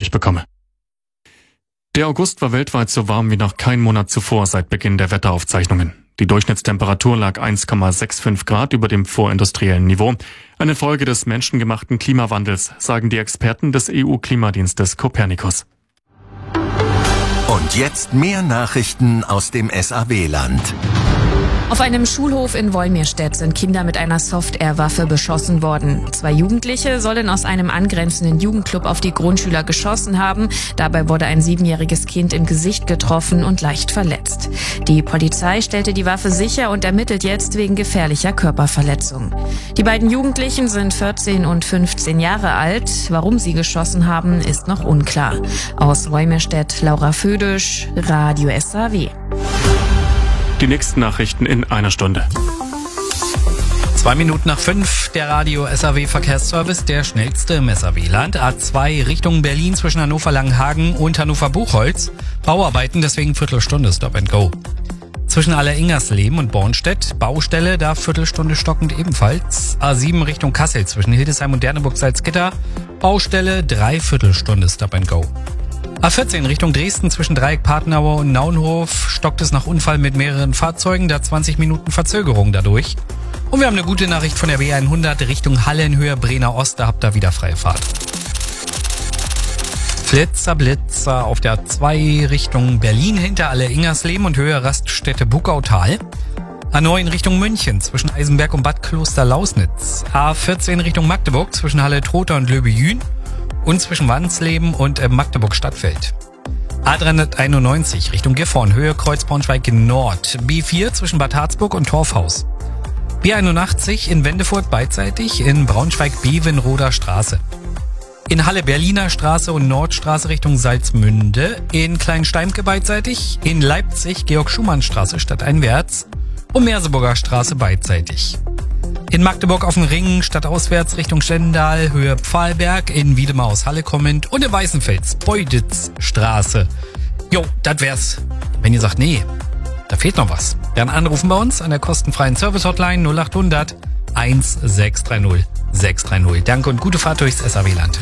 bekomme. Der August war weltweit so warm wie noch kein Monat zuvor seit Beginn der Wetteraufzeichnungen. Die Durchschnittstemperatur lag 1,65 Grad über dem vorindustriellen Niveau. Eine Folge des menschengemachten Klimawandels, sagen die Experten des EU-Klimadienstes Copernicus. Und jetzt mehr Nachrichten aus dem SAW-Land. Auf einem Schulhof in Wolmirstedt sind Kinder mit einer Soft-Air-Waffe beschossen worden. 2 Jugendliche sollen aus einem angrenzenden Jugendclub auf die Grundschüler geschossen haben. Dabei wurde ein 7-jähriges Kind im Gesicht getroffen und leicht verletzt. Die Polizei stellte die Waffe sicher und ermittelt jetzt wegen gefährlicher Körperverletzung. Die beiden Jugendlichen sind 14 und 15 Jahre alt. Warum sie geschossen haben, ist noch unklar. Aus Wolmirstedt, Laura Födisch, Radio SAW. Die nächsten Nachrichten in einer Stunde. 5:02, der Radio SAW Verkehrsservice, der schnellste im SAW-Land. A2 Richtung Berlin zwischen Hannover-Langenhagen und Hannover-Buchholz. Bauarbeiten, deswegen Viertelstunde Stop and Go. Zwischen Alleringersleben und Bornstedt, Baustelle, da Viertelstunde stockend ebenfalls. A7 Richtung Kassel zwischen Hildesheim und Derneburg-Salzgitter. Baustelle, Dreiviertelstunde Stop and Go. A14 Richtung Dresden zwischen Dreieck-Patenauer und Naunhof stockt es nach Unfall mit mehreren Fahrzeugen, da 20 Minuten Verzögerung dadurch. Und wir haben eine gute Nachricht von der B100 Richtung Halle in Höhe Brenner Ost, da habt ihr wieder freie Fahrt. Blitzer auf der A2 Richtung Berlin hinter Alleringersleben und Höhe Raststätte Buckautal. A9 Richtung München zwischen Eisenberg und Bad Kloster-Lausnitz. A14 Richtung Magdeburg zwischen Halle-Trotha und Löbejün. Und zwischen Wansleben und Magdeburg-Stadtfeld. A391 Richtung Gifhorn, Höhe Kreuz Braunschweig Nord. B4 zwischen Bad Harzburg und Torfhaus. B81 in Wendefurt beidseitig in Braunschweig-Bevenroder Straße. In Halle Berliner Straße und Nordstraße Richtung Salzmünde. In Kleinsteimke beidseitig. In Leipzig Georg-Schumann-Straße stadteinwärts. Und Merseburger Straße beidseitig. In Magdeburg auf dem Ring, stadtauswärts Richtung Stendal, Höhe Pfahlberg, in Wiedemar aus Halle kommend und in Weißenfels, Beuditzstraße. Jo, das wär's. Wenn ihr sagt, nee, da fehlt noch was, dann anrufen bei uns an der kostenfreien Service-Hotline 0800 1630 630. Danke und gute Fahrt durchs SAW-Land.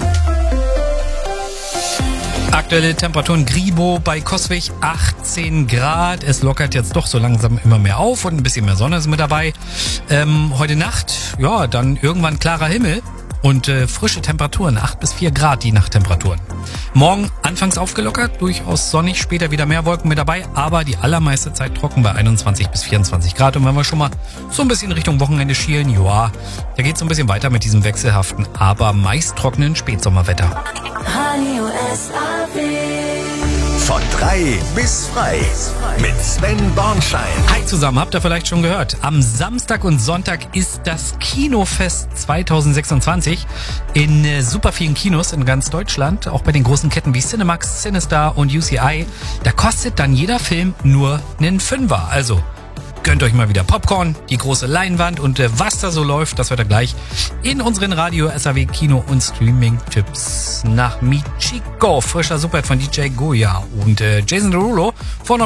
Aktuelle Temperaturen Gribo bei Coswig 18 Grad. Es lockert jetzt doch so langsam immer mehr auf und ein bisschen mehr Sonne ist mit dabei. Heute Nacht, ja, dann irgendwann klarer Himmel und frische Temperaturen, 8 bis 4 Grad die Nachttemperaturen. Morgen anfangs aufgelockert, durchaus sonnig, später wieder mehr Wolken mit dabei, aber die allermeiste Zeit trocken bei 21 bis 24 Grad. Und wenn wir schon mal so ein bisschen Richtung Wochenende schielen, ja, da geht es so ein bisschen weiter mit diesem wechselhaften, aber meist trockenen Spätsommerwetter. Radio SAW. Von 3 bis frei mit Sven Bornschein. Hi zusammen, habt ihr vielleicht schon gehört. Am Samstag und Sonntag ist das Kinofest 2026 in super vielen Kinos in ganz Deutschland, auch bei den großen Ketten wie Cinemax, Cinestar und UCI. Da kostet dann jeder Film nur einen Fünfer. Also gönnt euch mal wieder Popcorn, die große Leinwand und was da so läuft, das hört ihr gleich in unseren Radio SAW Kino und Streaming Tipps. Nach Michiko, frischer Super von DJ Goya und Jason Derulo von